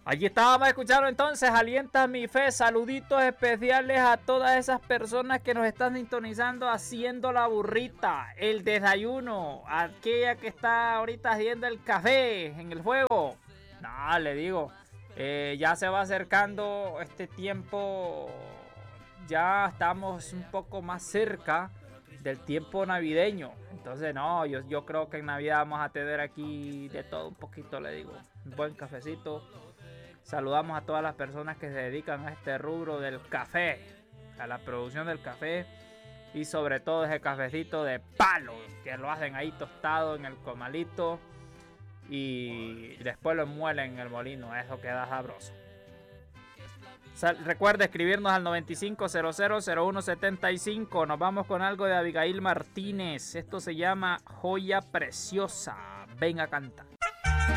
Allí estábamos escuchando entonces Alienta mi fe. Saluditos especiales a todas esas personas que nos están sintonizando haciendo la burrita, el desayuno, aquella que está ahorita haciendo el café en el fuego. No, le digo, ya se va acercando este tiempo, ya estamos un poco más cerca del tiempo navideño. Entonces no, yo creo que en Navidad vamos a tener aquí de todo un poquito, le digo. Un buen cafecito. Saludamos a todas las personas que se dedican a este rubro del café, a la producción del café y sobre todo ese cafecito de palo que lo hacen ahí tostado en el comalito y después lo muelen en el molino. Eso queda sabroso. Recuerda escribirnos al 95000175. Nos vamos con algo de Abigail Martínez. Esto se llama Joya Preciosa. Venga a cantar.